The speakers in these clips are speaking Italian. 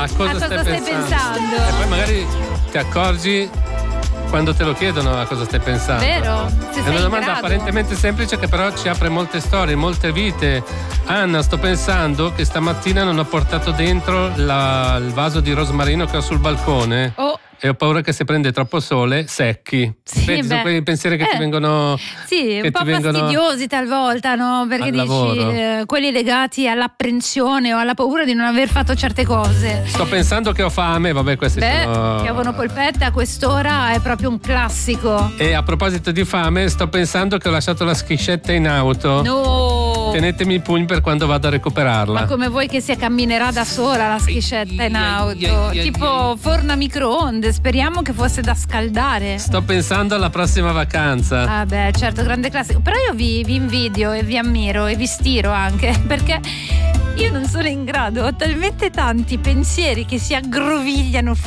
a cosa stai pensando? E poi magari ti accorgi quando te lo chiedono a cosa stai pensando. Vero? È una domanda apparentemente semplice che però ci apre molte storie, molte vite. Anna, sto pensando che stamattina non ho portato dentro il vaso di rosmarino che ho sul balcone. E ho paura che se prende troppo sole secchi. Sì, sono quei pensieri che ti vengono. Sì, un po' fastidiosi talvolta, no? Perché dici quelli legati all'apprensione o alla paura di non aver fatto certe cose. Sto pensando che ho fame, vabbè, questi sono. Chiavono polpette a quest'ora è proprio un classico. E a proposito di fame, sto pensando che ho lasciato la schiscetta in auto. No! Tenetemi i pugni per quando vado a recuperarla. Ma come vuoi che si camminerà da sola la schiscetta in auto? Tipo forno a microonde, speriamo che fosse da scaldare. Sto pensando alla prossima vacanza. Ah beh, certo, grande classico. Però io vi invidio e vi ammiro e vi stiro anche, perché io non sono in grado, ho talmente tanti pensieri che si aggrovigliano.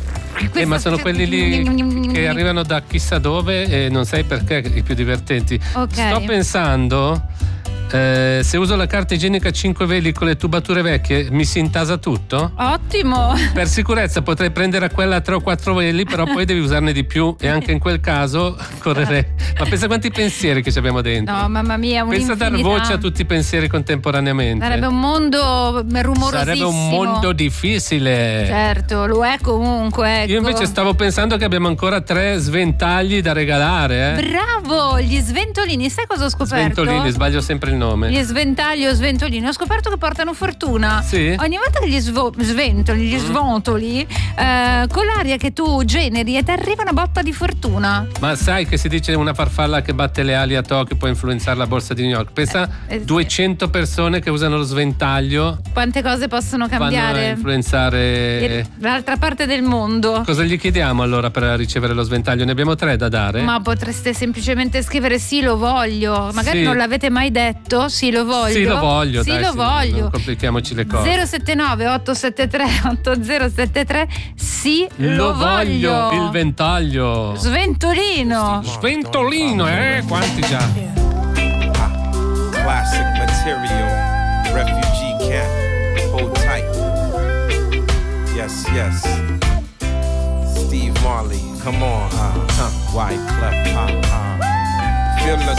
Ma sono quelli lì che arrivano da chissà dove e non sai perché, i più divertenti. Sto pensando, se uso la carta igienica 5 veli con le tubature vecchie mi si intasa tutto? Ottimo! Per sicurezza potrei prendere quella a 3 o 4 veli, però poi devi usarne di più e anche in quel caso correrei. Ma pensa quanti pensieri che ci abbiamo dentro. No, mamma mia, pensa a dar voce a tutti i pensieri contemporaneamente. Sarebbe un mondo rumorosissimo. Sarebbe un mondo difficile. Certo, lo è comunque. Ecco. Io invece stavo pensando che abbiamo ancora 3 sventagli da regalare. Bravo, gli sventolini. Sai cosa ho scoperto? Sventolini, sbaglio sempre il nome. Gli sventagli o sventolini. Ho scoperto che portano fortuna. Sì? Ogni volta che gli sventoli, gli svontoli, con l'aria che tu generi e ti arriva una botta di fortuna. Ma sai che si dice una farfalla che batte le ali a Tokyo può influenzare la borsa di New York? Pensa 200 persone che usano lo sventaglio. Quante cose possono cambiare? Vanno a influenzare l'altra parte del mondo. Cosa gli chiediamo allora per ricevere lo sventaglio? Ne abbiamo 3 da dare? Ma potreste semplicemente scrivere sì, lo voglio. Magari non l'avete mai detto. Sì, lo voglio. Sì, lo voglio. Sì, dai, lo voglio. Non complichiamoci le cose. 079 873 8073. Sì, lo voglio. Il ventaglio. Sventolino. Sventolino, quanti già? Classic material. Refugee camp. Hold tight. Yes, yes. Steve Marley, come on. Wyclef. Feel the